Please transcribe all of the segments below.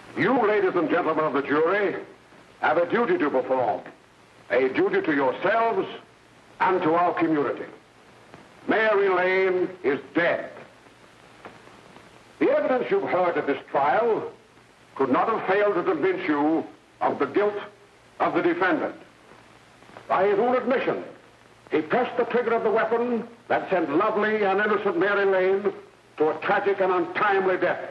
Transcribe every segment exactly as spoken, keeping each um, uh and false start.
You, ladies and gentlemen of the jury, have a duty to perform. A duty to yourselves and to our community. Mary Lane is dead. The evidence you've heard at this trial could not have failed to convince you of the guilt of the defendant. By his own admission, he pressed the trigger of the weapon that sent lovely and innocent Mary Lane to a tragic and untimely death.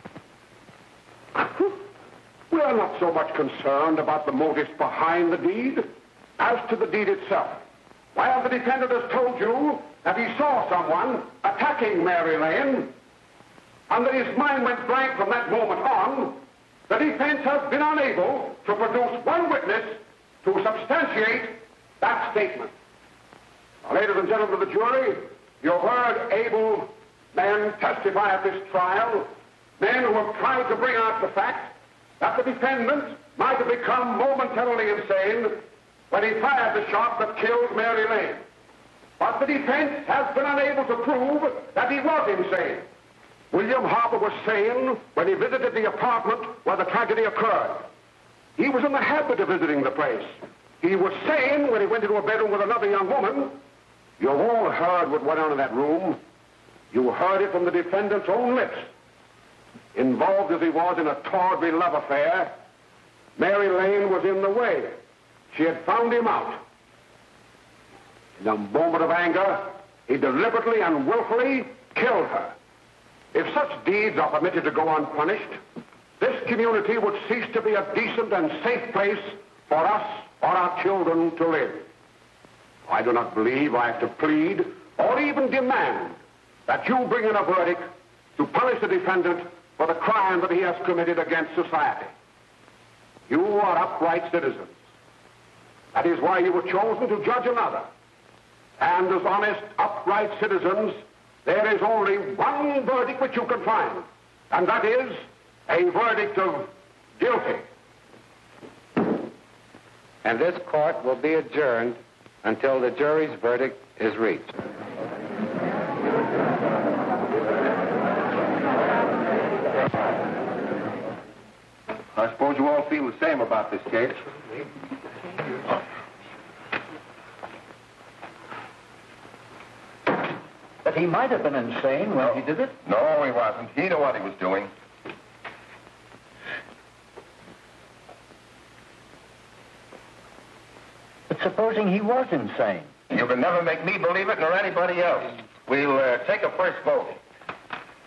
We are not so much concerned about the motives behind the deed as to the deed itself. While the defendant has told you that he saw someone attacking Mary Lane and that his mind went blank from that moment on, the defense has been unable to produce one witness to substantiate that statement. Now, ladies and gentlemen of the jury, you heard able men testify at this trial, men who have tried to bring out the fact that the defendant might have become momentarily insane when he fired the shot that killed Mary Lane. But the defense has been unable to prove that he was insane. William Harper was sane when he visited the apartment where the tragedy occurred. He was in the habit of visiting the place. He was sane when he went into a bedroom with another young woman. You've all heard what went on in that room. You heard it from the defendant's own lips. Involved as he was in a tawdry love affair, Mary Lane was in the way. She had found him out. In a moment of anger, he deliberately and willfully killed her. If such deeds are permitted to go unpunished, this community would cease to be a decent and safe place for us or our children to live. I do not believe I have to plead or even demand that you bring in a verdict to punish the defendant for the crime that he has committed against society. You are upright citizens. That is why you were chosen to judge another. And as honest, upright citizens, there is only one verdict which you can find, and that is a verdict of guilty. And this court will be adjourned until the jury's verdict is reached. I suppose you all feel the same about this case. But he might have been insane when no. he did it. No, he wasn't. He knew what he was doing. But supposing he was insane? You can never make me believe it nor anybody else. We'll uh, take a first vote.